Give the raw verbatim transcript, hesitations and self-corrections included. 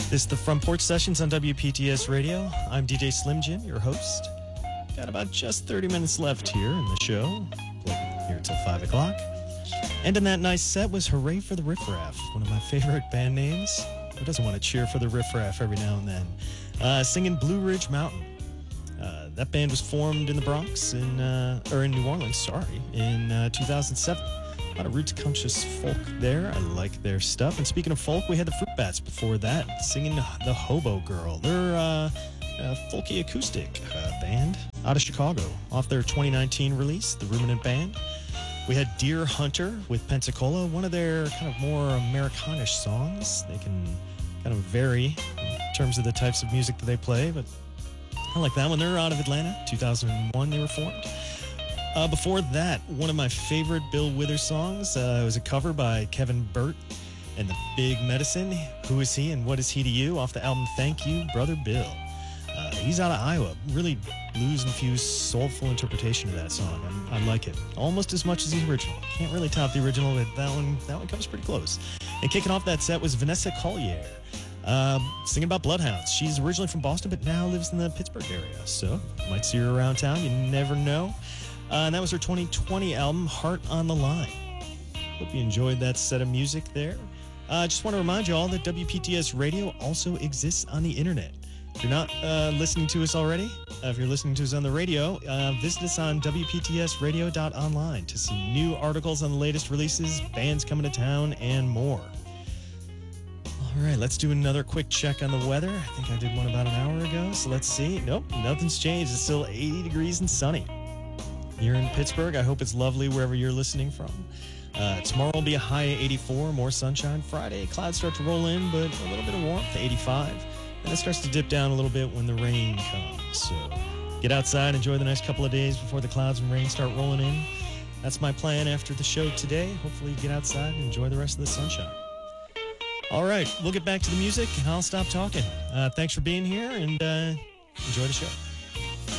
This is the Front Porch Sessions on W P T S Radio. I'm D J Slim Jim, your host. Got about just thirty minutes left here in the show. Here till five o'clock. And in that nice set was Hooray for the Riff Raff, one of my favorite band names. Who doesn't want to cheer for the Riff Raff every now and then? Uh, singing Blue Ridge Mountain. Uh, that band was formed in the Bronx, in uh, or in New Orleans, sorry, in uh, two thousand seven. A lot of roots-conscious folk there. I like their stuff. And speaking of folk, we had the Fruit Bats before that, singing The Hobo Girl. They're uh, a folky acoustic uh, band out of Chicago, off their twenty nineteen release, The Ruminant Band. We had Deer Hunter with Pensacola, one of their kind of more Americanish songs. They can kind of vary in terms of the types of music that they play, but I like that one. They're out of Atlanta. two thousand one they were formed. Uh, before that, one of my favorite Bill Withers songs uh, was a cover by Kevin Burt and the Big Medicine. Who is he and what is he to you? Off the album Thank You, Brother Bill. Uh, he's out of Iowa. Really blues-infused, soulful interpretation of that song. I, I like it almost as much as the original. Can't really top the original, but that one, that one comes pretty close. And kicking off that set was Vanessa Collier. Uh, singing about bloodhounds. She's originally from Boston, but now lives in the Pittsburgh area. So, might see her around town. You never know. Uh, and that was her twenty twenty album, Heart on the Line. Hope you enjoyed that set of music there. I uh, just want to remind you all that W P T S Radio also exists on the internet. If you're not uh, listening to us already, uh, if you're listening to us on the radio, uh, visit us on W P T S radio dot online to see new articles on the latest releases, bands coming to town, and more. All right, let's do another quick check on the weather. I think I did one about an hour ago, so let's see. Nope, nothing's changed. It's still eighty degrees and sunny. Here in Pittsburgh, I hope it's lovely wherever you're listening from. Uh, tomorrow will be a high of eighty-four, more sunshine. Friday, clouds start to roll in, but a little bit of warmth, eighty-five. And it starts to dip down a little bit when the rain comes. So get outside, enjoy the next couple of days before the clouds and rain start rolling in. That's my plan after the show today. Hopefully you get outside and enjoy the rest of the sunshine. All right, we'll get back to the music, and I'll stop talking. Uh, thanks for being here, and uh, enjoy the show.